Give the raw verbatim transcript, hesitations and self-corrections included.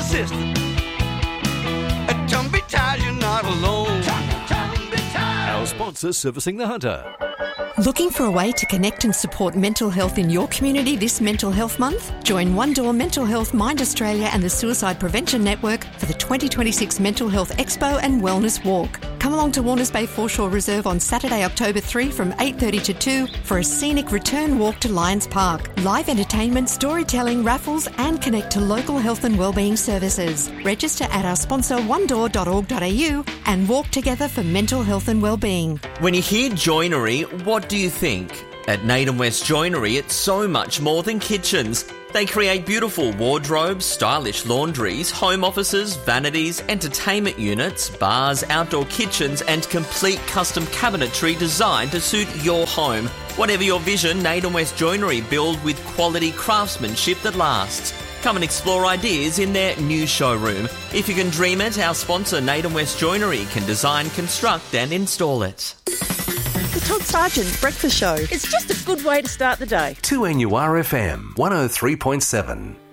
assistant. At Tumby Tires, you're not alone. Our sponsor, Servicing the Hunter. Looking for a way to connect and support mental health in your community this Mental Health Month? Join One Door Mental Health, Mind Australia and the Suicide Prevention Network for the twenty twenty-six Mental Health Expo and Wellness Walk. Come along to Warners Bay Foreshore Reserve on Saturday, October third from eight thirty to two for a scenic return walk to Lions Park. Live entertainment, storytelling, raffles and connect to local health and wellbeing services. Register at our sponsor one door dot org dot a u and walk together for mental health and wellbeing. When you hear joinery, what do you think? At Naden West Joinery, it's so much more than kitchens. They create beautiful wardrobes, stylish laundries, home offices, vanities, entertainment units, bars, outdoor kitchens and complete custom cabinetry designed to suit your home. Whatever your vision, Naden West Joinery build with quality craftsmanship that lasts. Come and explore ideas in their new showroom. If you can dream it, our sponsor Naden West Joinery can design, construct and install it. The Todd Sargent Breakfast Show. It's just a good way to start the day. two N U R F M one oh three point seven.